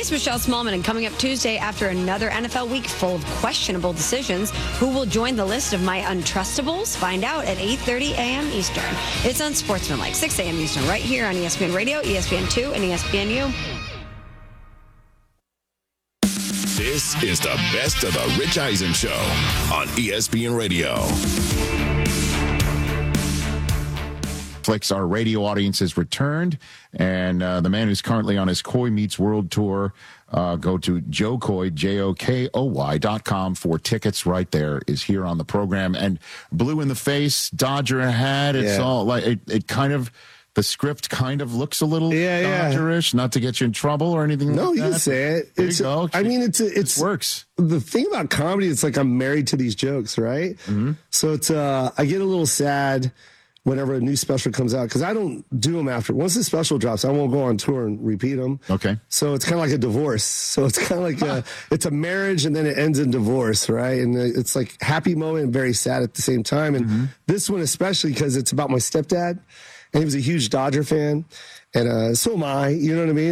It's Michelle Smallman, and coming up Tuesday after another NFL week full of questionable decisions, who will join the list of my untrustables? Find out at 8:30 a.m. Eastern. It's Unsportsmanlike, 6 a.m. Eastern, right here on ESPN Radio, ESPN2, and ESPNU. This is the best of the Rich Eisen Show on ESPN Radio. Our radio audience has returned, and the man who's currently on his Coy Meets World Tour, go to JoKoy, JOKOY.com for tickets. Right there is here on the program. And blue in the face, Dodger hat. It's all like it kind of. The script kind of looks a little Dodgerish, not to get you in trouble or anything like that. No, you can say it. There you go. I mean, it works. The thing about comedy, it's like I'm married to these jokes, right? Mm-hmm. So it's I get a little sad whenever a new special comes out because I don't do them after. Once the special drops, I won't go on tour and repeat them. Okay. So it's kind of like a divorce. So it's kind of like it's a marriage and then it ends in divorce, right? And it's like happy moment and very sad at the same time. And this one especially because it's about my stepdad. And he was a huge Dodger fan, and so am I. You know what I mean?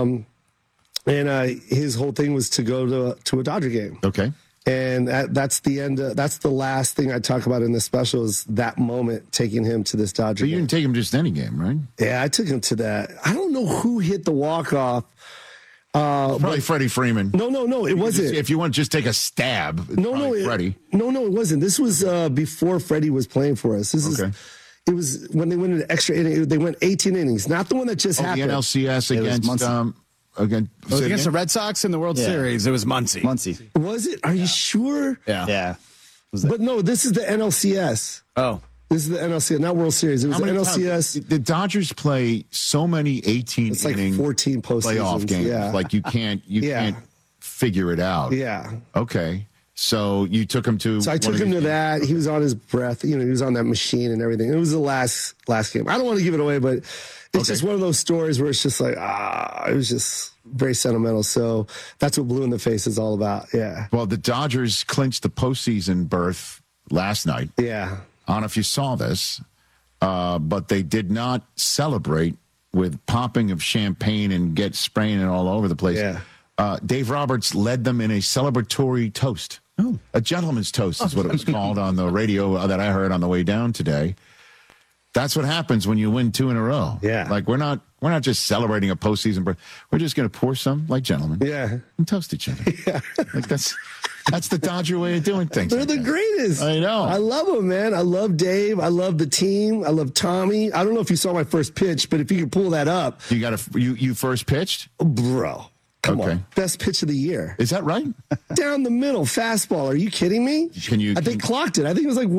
And his whole thing was to go to a Dodger game. Okay. And that's the end. That's the last thing I talk about in this special is that moment taking him to this Dodger game. But you didn't take him just any game, right? Yeah, I took him to that. I don't know who hit the walk-off. Probably Freddie Freeman. No, it wasn't. If you want to just take a stab, Freddie. No, it wasn't. This was before Freddie was playing for us. It was when they went into extra inning. They went 18 innings, not the one that just happened. The NLCS against the Red Sox in the World Series. It was Muncy. Was it? Are you sure? Yeah. But no, this is the NLCS. Oh. This is the NLCS, not World Series. It was the NLCS. The Dodgers play so many 18 it's like inning 14 playoff games. Yeah. Like you can't figure it out. Yeah. Okay. So you took him to. So I took him to that. He was on his breath. He was on that machine and everything. It was the last game. I don't want to give it away, but it's just one of those stories where it's just like it was just very sentimental. So that's what Blue in the Face is all about. Yeah. Well, the Dodgers clinched the postseason berth last night. Yeah. I don't know if you saw this, but they did not celebrate with popping of champagne and spraying it all over the place. Yeah. Dave Roberts led them in a celebratory toast. Oh. A gentleman's toast is what it was called on the radio that I heard on the way down today. That's what happens when you win 2 in a row. Yeah. Like we're not just celebrating a postseason berth. We're just going to pour some like gentlemen. Yeah. And toast each other. Yeah. Like that's the Dodger way of doing things. They're the greatest. I know. I love them, man. I love Dave. I love the team. I love Tommy. I don't know if you saw my first pitch, but if you could pull that up. You first pitched? Bro. Come on. Best pitch of the year. Is that right? Down the middle, fastball. Are you kidding me? I think clocked it. I think it was like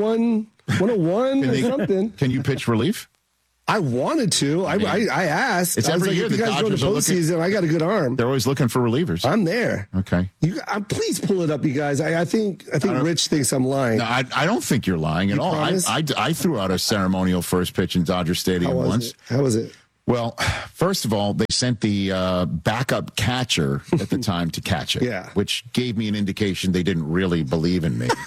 101 or something. Can you pitch relief? I wanted to. I asked. It's every year if you guys go to postseason, I got a good arm. They're always looking for relievers. I'm there. Okay. Please pull it up, you guys. I think Rich thinks I'm lying. No, I don't think you're lying at all. I threw out a ceremonial first pitch in Dodger Stadium once. How was it? Well, first of all, they sent the backup catcher at the time to catch it, which gave me an indication they didn't really believe in me.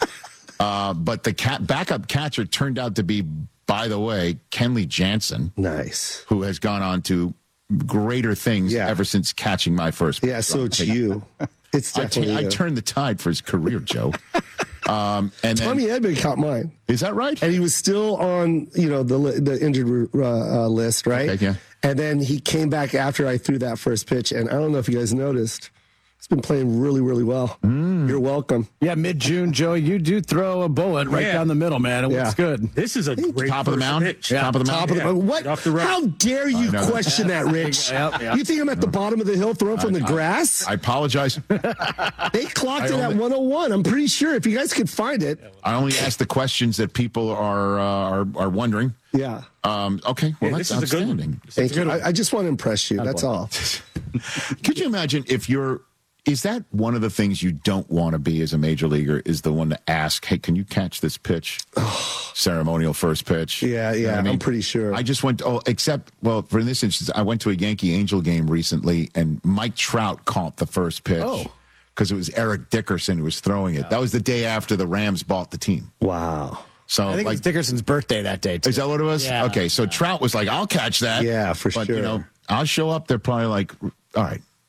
But the backup catcher turned out to be, by the way, Kenley Jansen. Nice. Who has gone on to greater things ever since catching my first pitch. Yeah, so it's you. It's definitely I turned the tide for his career, Joe. And Tommy Edman caught mine. Is that right? And he was still on, the injured list, right? Okay, yeah. And then he came back after I threw that first pitch, and I don't know if you guys noticed. He's been playing really, really well. You're welcome. Yeah, mid-June, Joe, you do throw a bullet right down the middle, man. It looks good. This is a great top of the mound. Pitch. Yeah. Top of the mound. What? How dare you question that, Rich? You think I'm at the bottom of the hill throwing from the grass? I apologize. They clocked it at 101. I'm pretty sure. If you guys could find it. I only ask the questions that people are wondering. Yeah. Okay. Well, that's outstanding. Thank you. I just want to impress you. That's all. Could you imagine if is that one of the things you don't want to be as a major leaguer is the one to ask, hey, can you catch this pitch? Ceremonial first pitch. Yeah, You know what I mean? I'm pretty sure. I just went, for in this instance, I went to a Yankee Angel game recently, and Mike Trout caught the first pitch. Because it was Eric Dickerson who was throwing it. That was the day after the Rams bought the team. Wow. So I think it was Dickerson's birthday that day, too. Is that what it was? Yeah. Okay, so Trout was like, I'll catch that. Yeah, for sure. I'll show up. They're probably like, all right.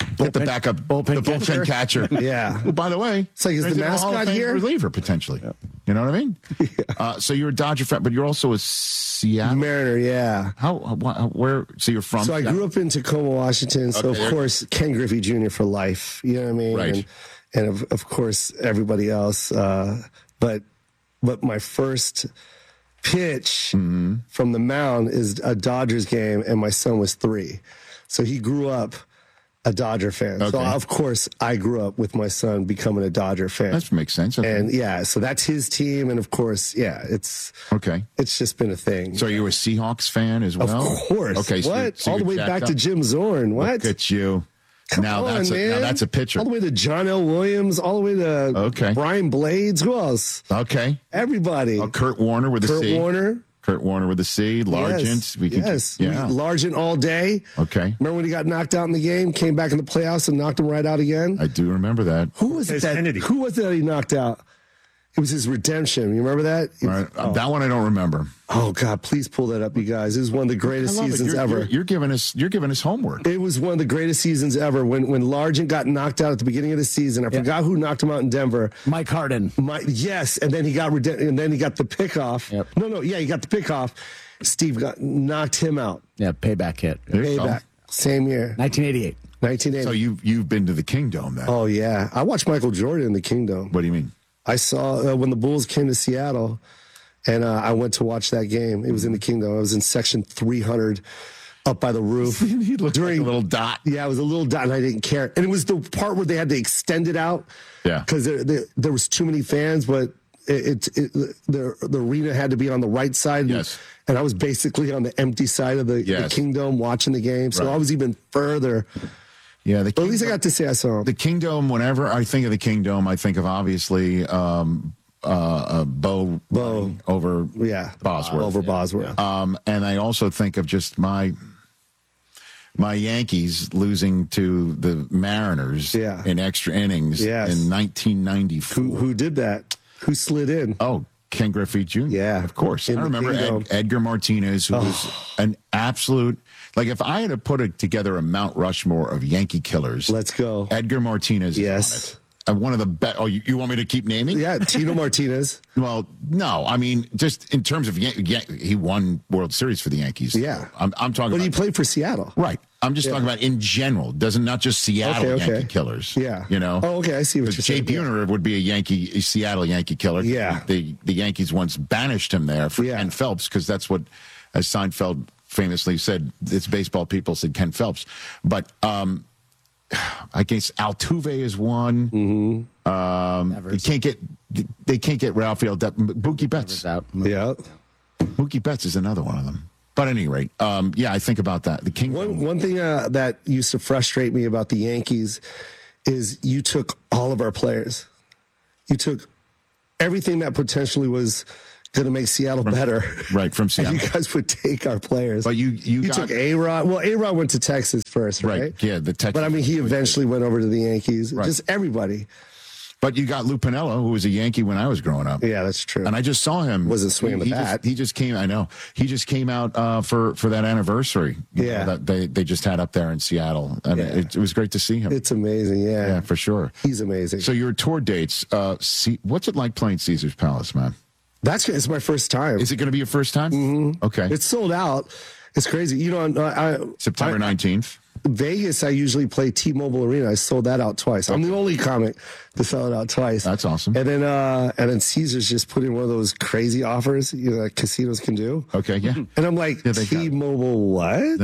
Get the backup, bullpen the bullpen catcher. Yeah. Who, by the way, It's like, is the turns into a Hall of mascot Fame here? reliever potentially. You know what I mean? So you're a Dodger fan, but you're also a Seattle. Mariner, yeah. Where? So you're from? So I grew up in Tacoma, Washington. So Okay. of course, Ken Griffey Jr. for life. You know what I mean? Right. And of course, everybody else. But my first pitch from the mound is a Dodgers game, and my son was 3. So he grew up a Dodger fan. So Okay. of course, I grew up with my son becoming a Dodger fan. That makes sense. Okay. And yeah, so that's his team, and of course, yeah, it's Okay. just been a thing. So you're a Seahawks fan as well? Of course. Okay. What? So all the you're way jacked back up? to Jim Zorn. What? Look at you. Come now on, that's man. now that's a pitcher. All the way to John L. Williams, all the way to Okay. Brian Blades. Who else? Okay. Everybody. Kurt Warner with a Kurt C. Warner. Kurt Warner with a C. Largent. Yes. Yeah. Largent all day. Okay. Remember when he got knocked out in the game, came back in the playoffs and knocked him right out again? I do remember that. Who was it Kennedy. Who was it that he knocked out? It was his redemption. You remember that? All right. That one I don't remember. Oh God, please pull that up, you guys. It was one of the greatest I love it. seasons You're- ever. You're giving us homework. It was one of the greatest seasons ever. When Largent got knocked out at the beginning of the season, I forgot who knocked him out in Denver. Mike Harden. Yes, and then he got and then he got the pick off. Yep. Yeah, he got the pick off. Steve knocked him out. Yeah, payback hit. There you go. Payback. Same year, 1988. 1980. So you've been to the Kingdome then? Oh yeah, I watched Michael Jordan in the Kingdom. What do you mean? I saw when the Bulls came to Seattle, and I went to watch that game. It was in the Kingdom. I was in section 300, up by the roof. He looked like a little dot. Yeah, it was a little dot, and I didn't care. And it was the part where they had to extend it out. Yeah. because there was too many fans, but the arena had to be on the right side. Yes. And I was basically on the empty side of the Yes. Kingdom watching the game, so Right. I was even further. Yeah. But at least I got to say I saw him. The Kingdome. Whenever I think of the Kingdome, I think of obviously Bo over Bosworth. over Bosworth. And I also think of just my Yankees losing to the Mariners Yeah. in extra innings Yes. in 1994. Who did that? Who slid in? Oh, Ken Griffey Jr. Yeah. Of course. In I the remember Kingdome. Edgar Martinez, who was an absolute, like if I had to put together a Mount Rushmore of Yankee killers, Let's go. Edgar Martinez Yes. is on it. One of the best. Oh, you want me to keep naming? Yeah, Tino Martinez. Well, no. I mean, just in terms of he won World Series for the Yankees. Yeah. I'm talking But about. he played for Seattle. Right. I'm just talking about in general. Doesn't not just Seattle Okay. Yankee killers. Yeah. You know. Oh, okay. I see what you're Jay saying. Buhner would be a Seattle Yankee killer. Yeah. The Yankees once banished him there for Yeah. Ken Phelps because that's what, as Seinfeld famously said, it's baseball people said Ken Phelps. But I guess Altuve is one. Mm-hmm. They can't get Rafael Mookie Betts. Out. Yeah. Mookie Betts is another one of them. But at any rate, I think about that. The Kingdom. One thing that used to frustrate me about the Yankees is you took all of our players. You took everything that potentially was going to make Seattle better. Right, from Seattle. And you guys would take our players. But you got, took A-Rod. Well, A-Rod went to Texas first, right? Yeah, the Texas. But I mean, he eventually went over to the Yankees. Right. Just everybody. But you got Lou Piniella, who was a Yankee when I was growing up. Yeah, that's true. And I just saw him. Wasn't swinging the bat. He just came. I know. He just came out for that anniversary. Yeah. That they just had up there in Seattle. I mean, it was great to see him. It's amazing. Yeah. Yeah, for sure. He's amazing. So your tour dates. What's it like playing Caesar's Palace, man? It's my first time. Is it going to be your first time? Mm-hmm. Okay. It's sold out. It's crazy. You know, September 19th. Vegas, I usually play T-Mobile Arena. I sold that out twice. I'm the only comic to sell it out twice. That's awesome. And then Caesars just put in one of those crazy offers, that casinos can do. Okay, yeah. And I'm like, Yeah, they got it. T-Mobile what?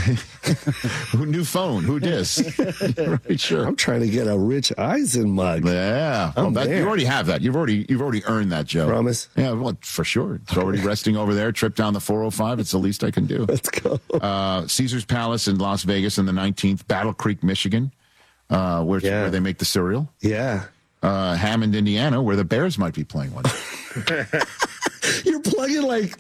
New phone. Who dis? Right, sure. I'm trying to get a Rich Eisen mug. Yeah. Well, there. you already have that. You've already earned that, Joe. Promise? Yeah, well, for sure. It's already resting over there. Trip down the 405. It's the least I can do. Let's go. Caesar's Palace in Las Vegas on the 19th. Battle Creek, Michigan, where they make the cereal. Yeah. Hammond, Indiana, where the Bears might be playing one. You're plugging like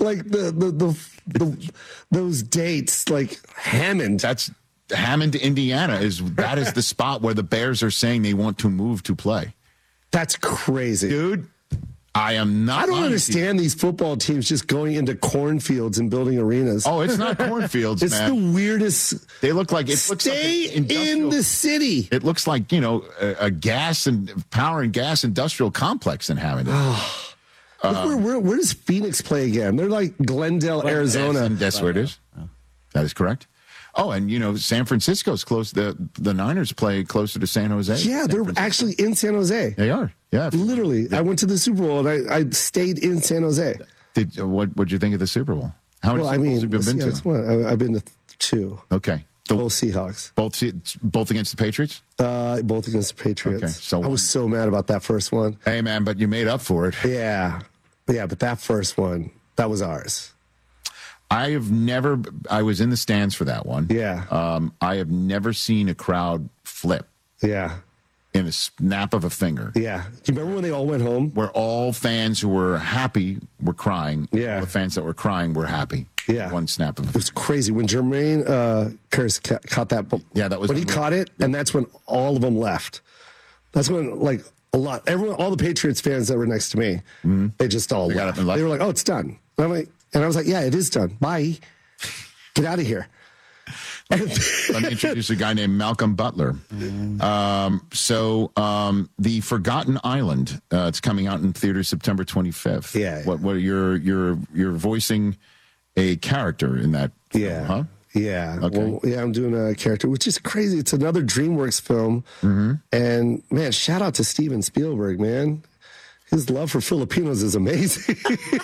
those dates, like Hammond. That's Hammond, Indiana. That is the spot where the Bears are saying they want to move to play. That's crazy. Dude, I am not. I don't lying to you. understand these football teams just going into cornfields and building arenas. Oh, it's not cornfields, it's man. the weirdest. They look like it. Looks Stay like in the city. It looks like a gas and power and gas industrial complex in Hamilton. Where does Phoenix play again? They're like Glendale, Arizona. That's where it is. That is correct. Oh, and San Francisco's close. The Niners play closer to San Jose. Yeah, they're actually in San Jose. They are. Yeah, Literally. I went to the Super Bowl and I stayed in San Jose. What'd you think of the Super Bowl? How many Super Bowls have you been to? I've been to 2. Okay. Both Seahawks. Both against the Patriots? Both against the Patriots. Okay, so I was so mad about that first one. Hey, man, but you made up for it. Yeah, but that first one, that was ours. I was in the stands for that one. Yeah. I have never seen a crowd flip Yeah. in a snap of a finger. Yeah. Do you remember when they all went home? Where all fans who were happy were crying. Yeah. All the fans that were crying were happy. Yeah. One snap of a It was crazy. When Jermaine Kearse caught that ball. Yeah, that was when he caught it, and that's when all of them left. That's when, all the Patriots fans that were next to me, they just all got left. up and left? They were like, oh, it's done. And I was like, yeah, it is done. Bye. Get out of here. Let me introduce a guy named Malcolm Butler. The Forgotten Island. It's coming out in theaters September 25th. Yeah. What you're voicing a character in that film, Yeah. huh? Yeah. Okay. Well, yeah, I'm doing a character, which is crazy. It's another DreamWorks film. And man, shout out to Steven Spielberg, man. His love for Filipinos is amazing.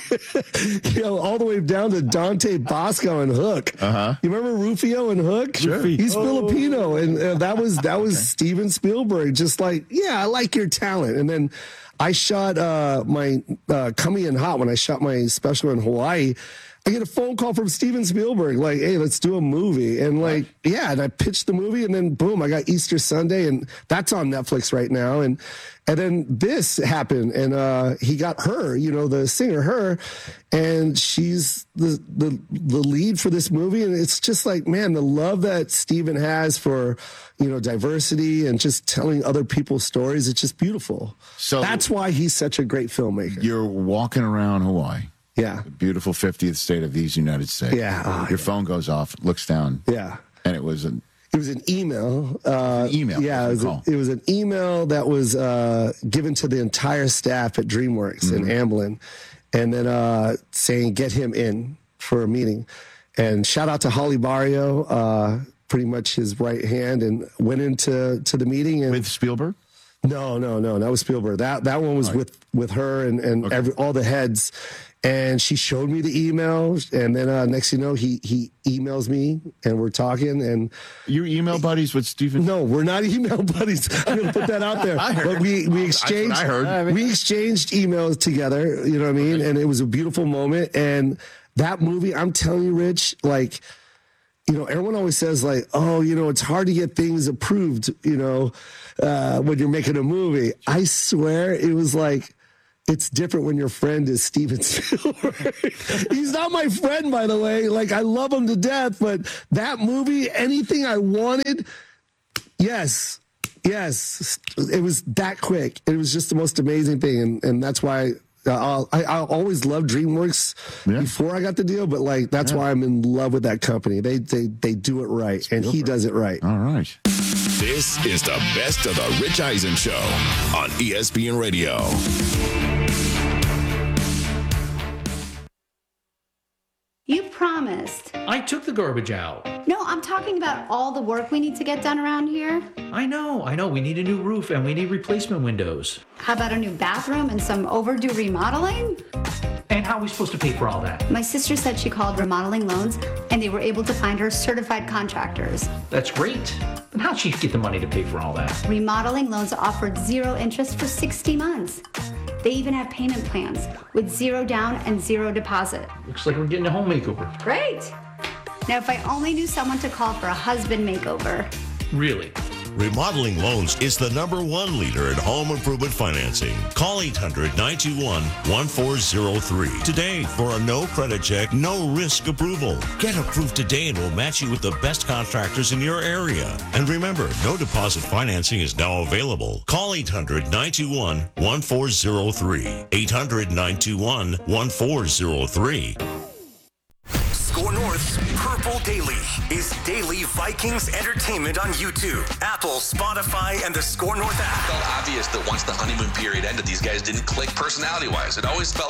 All the way down to Dante Bosco and Hook. You remember Rufio and Hook? Sure. He's Filipino, and that was Steven Spielberg. Just like, yeah, I like your talent. And then I shot my Coming in Hot when I shot my special in Hawaii. I get a phone call from Steven Spielberg, like, hey, let's do a movie. And and I pitched the movie, and then boom, I got Easter Sunday, and that's on Netflix right now. And then this happened, and he got her, the singer, her, and she's the lead for this movie. And it's just like, man, the love that Steven has for, diversity and just telling other people's stories, it's just beautiful. So that's why he's such a great filmmaker. You're walking around Hawaii. Yeah. The beautiful 50th state of these United States. Yeah. Your phone goes off, looks down. Yeah. And it was an email. email. Yeah, it was an email that was given to the entire staff at DreamWorks in Amblin, and then saying, get him in for a meeting. And shout out to Holly Barrio, pretty much his right hand, and went into the meeting. And with Spielberg? No, that was Spielberg. That one was with her and all the heads. And she showed me the email, and then next thing you know, he emails me, and we're talking. And you email buddies with Steven? No, we're not email buddies. I'm gonna put that out there. But we exchanged. That's what I heard. We exchanged emails together. You know what I mean? Okay. And it was a beautiful moment. And that movie, I'm telling you, Rich, everyone always says it's hard to get things approved. When you're making a movie, I swear it was like. It's different when your friend is Steven Spielberg. He's not my friend, by the way. I love him to death, but that movie, anything I wanted, yes, it was that quick. It was just the most amazing thing, and that's why I always loved DreamWorks before I got the deal, but that's why I'm in love with that company. They do it right, and he does it right. All right. This is the best of the Rich Eisen Show on ESPN Radio. You promised. I took the garbage out. No, I'm talking about all the work we need to get done around here. I know. We need a new roof and we need replacement windows. How about a new bathroom and some overdue remodeling? And how are we supposed to pay for all that? My sister said she called Remodeling Loans and they were able to find her certified contractors. That's great. But how'd she get the money to pay for all that? Remodeling Loans offered 0 interest for 60 months. They even have payment plans with 0 down and 0 deposit. Looks like we're getting a home makeover. Great. Now, if I only knew someone to call for a husband makeover. Really? Remodeling Loans is the #1 leader in home improvement financing. Call 800-921-1403 today for a no credit check, no risk approval. Get approved today and we'll match you with the best contractors in your area. And remember, no deposit financing is now available. Call 800-921-1403. 800-921-1403. Score North's Purple Daily is daily Vikings entertainment on YouTube, Apple, Spotify, and the Score North app. It felt obvious that once the honeymoon period ended, these guys didn't click personality-wise. It always felt